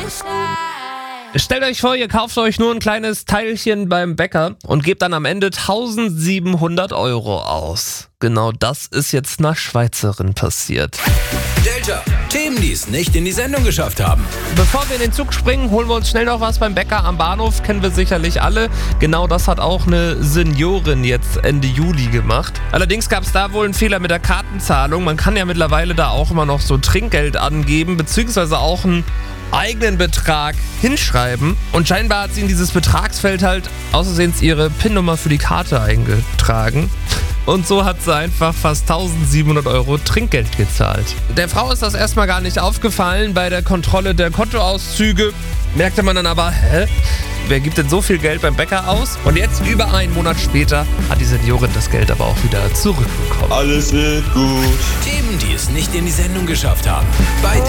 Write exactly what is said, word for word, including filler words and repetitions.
Stellt euch vor, ihr kauft euch nur ein kleines Teilchen beim Bäcker und gebt dann am Ende eintausendsiebenhundert Euro aus. Genau das ist jetzt einer Schweizerin passiert. Delta, Themen, die es nicht in die Sendung geschafft haben. Bevor wir in den Zug springen, holen wir uns schnell noch was beim Bäcker am Bahnhof. Kennen wir sicherlich alle. Genau das hat auch eine Seniorin jetzt Ende Juli gemacht. Allerdings gab es da wohl einen Fehler mit der Kartenzahlung. Man kann ja mittlerweile da auch immer noch so Trinkgeld angeben, beziehungsweise auch einen eigenen Betrag hinschreiben. Und scheinbar hat sie in dieses Betragsfeld halt außersehens ihre PIN-Nummer für die Karte eingetragen. Und so hat sie einfach fast eintausendsiebenhundert Euro Trinkgeld gezahlt. Der Frau ist das erstmal gar nicht aufgefallen. Bei der Kontrolle der Kontoauszüge merkte man dann aber, hä? Wer gibt denn so viel Geld beim Bäcker aus? Und jetzt, über einen Monat später, hat die Seniorin das Geld aber auch wieder zurückbekommen. Alles wird gut. Themen, die es nicht in die Sendung geschafft haben. Bei